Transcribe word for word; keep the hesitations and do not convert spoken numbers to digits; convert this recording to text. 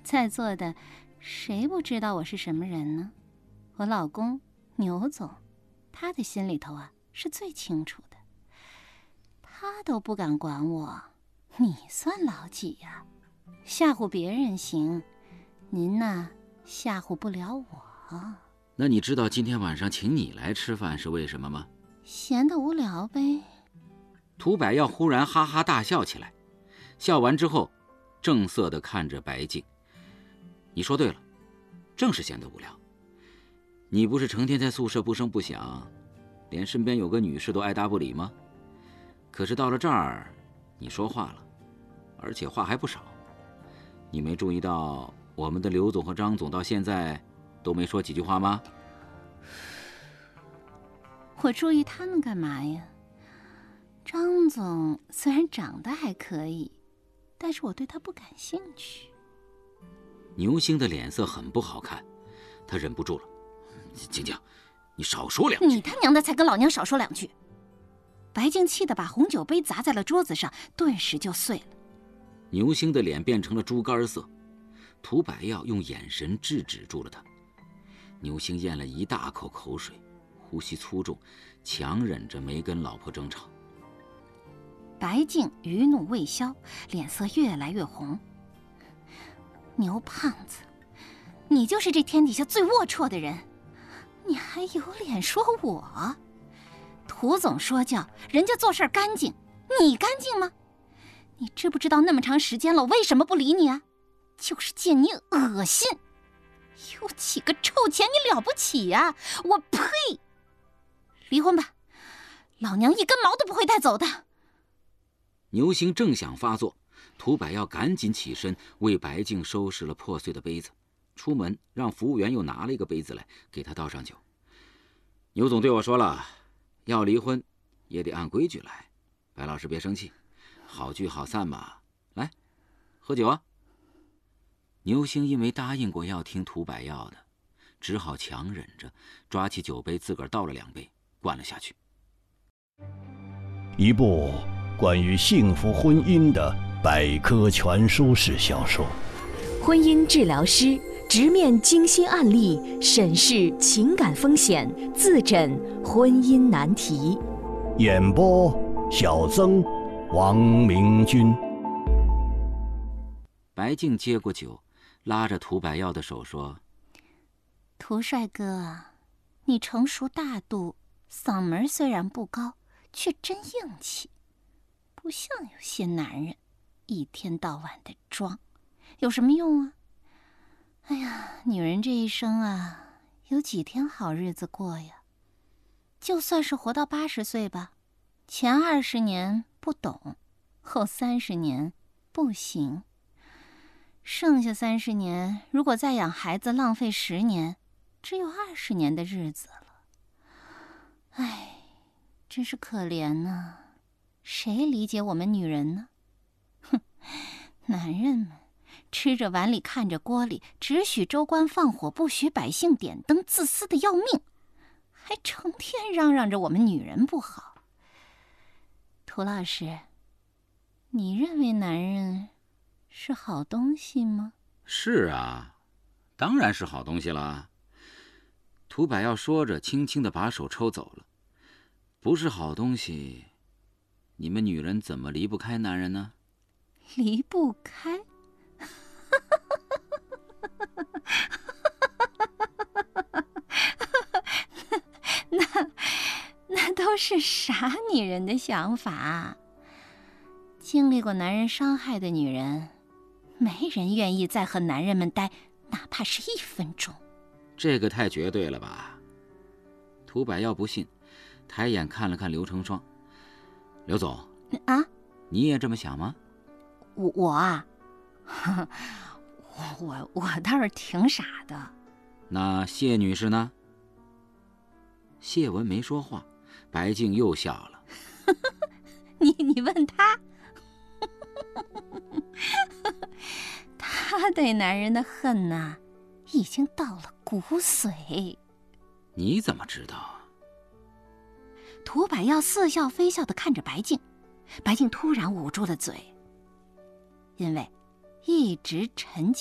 在座的谁不知道我是什么人呢？我老公牛总，他的心里头啊是最清楚的。他都不敢管我，你算老几呀？吓唬别人行，您呐吓唬不了我。 那你知道今天晚上请你来吃饭是为什么吗？ 闲得无聊呗。 涂百耀忽然哈哈大笑起来，笑完之后正色地看着白净。你说对了，正是闲得无聊。你不是成天在宿舍不声不响，连身边有个女士都爱答不理吗？可是到了这儿，你说话了，而且话还不少。你没注意到我们的刘总和张总到现在都没说几句话吗？ 我注意他们干嘛呀？张总虽然长得还可以，但是我对他不感兴趣。 牛星的脸色很不好看，他忍不住了。静静，你少说两句。 你他娘的才跟老娘少说两句！白净气得把红酒杯砸在了桌子上，顿时就碎了。 牛星的脸变成了猪肝色，涂百耀用眼神制止住了他。牛星咽了一大口口水，呼吸粗重，强忍着没跟老婆争吵。 白净余怒未消，脸色越来越红。牛胖子，你就是这天底下最龌龊的人，你还有脸说我？涂总说教，人家做事干净，你干净吗？你知不知道那么长时间了，我为什么不理你啊？就是见你恶心，有几个臭钱你了不起呀、啊？我呸！离婚吧，老娘一根毛都不会带走的。 牛星正想发作，涂百耀赶紧起身为白净收拾了破碎的杯子，出门让服务员又拿了一个杯子来给他倒上酒。牛总对我说了，要离婚也得按规矩来，白老师别生气，好聚好散嘛，来喝酒啊。牛星因为答应过要听涂百耀的，只好强忍着，抓起酒杯自个儿倒了两杯，灌了下去。 一部关于幸福婚姻的百科全书式小说， 婚姻治疗师直面精心案例，审视情感风险，自诊婚姻难题。 演播小曾、王明君。 白净接过酒，拉着涂百耀的手说： 涂帅哥，你成熟大度，嗓门虽然不高，却真硬气，不像有些男人一天到晚的装，有什么用啊？哎呀，女人这一生啊，有几天好日子过呀？就算是活到八十岁吧，前二十年不懂，后三十年不行，剩下三十年如果再养孩子浪费十年，只有二十年的日子了。哎，真是可怜呐！谁理解我们女人呢？哼，男人们吃着碗里看着锅里，只许州官放火，不许百姓点灯，自私的要命，还成天嚷嚷着我们女人不好。涂老师，你认为男人是好东西吗？ 是啊，当然是好东西了。涂百耀说着，轻轻地把手抽走了。不是好东西，你们女人怎么离不开男人呢？ 离不开？那那都是傻女人的想法。经历过男人伤害的女人，没人愿意再和男人们待，哪怕是一分钟。 这个太绝对了吧？涂百耀不信，抬眼看了看刘成双。刘总啊， 你也这么想吗？ 我我啊，我我我倒是挺傻的。 那谢女士呢？谢文没说话，白净又笑了。 你你问他，他对男人的恨呐、啊，已经到了骨髓。 你怎么知道？ 涂百耀似笑非笑地看着白净，白净突然捂住了嘴，因为一直沉浸